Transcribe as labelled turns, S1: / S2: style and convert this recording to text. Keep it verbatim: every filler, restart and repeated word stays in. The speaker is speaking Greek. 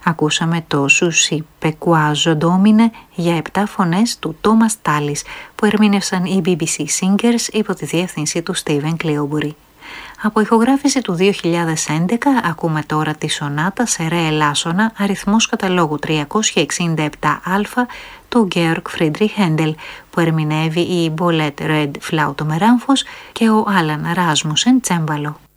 S1: Ακούσαμε το «Σούσι Πεκουάζο Ντόμινε» για επτά φωνές του Τόμας Τάλις που ερμήνευσαν οι μπι μπι σι Singers υπό τη διεύθυνση του Στίβεν Κλίομπουρι. Από ηχογράφηση του δύο χιλιάδες έντεκα ακούμε τώρα τη σονάτα σε ρε ελάσσονα αριθμός καταλόγου τριακόσια εξήντα επτά α του Γκέοργκ Φρίντριχ Χέντελ που ερμηνεύει η Μπολέτ Ρεντ φλάουτο με ράμφος και ο Άλαν Ράσμουσεν τσέμπαλο.